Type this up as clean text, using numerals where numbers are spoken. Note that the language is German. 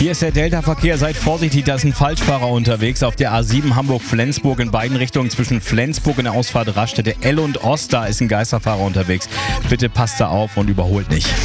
Hier ist der Delta-Verkehr. Seid vorsichtig, da ist ein Falschfahrer unterwegs auf der A7 Hamburg-Flensburg in beiden Richtungen zwischen Flensburg und der Ausfahrt Raststätte L und Ost. Da ist ein Geisterfahrer unterwegs. Bitte passt da auf und überholt nicht.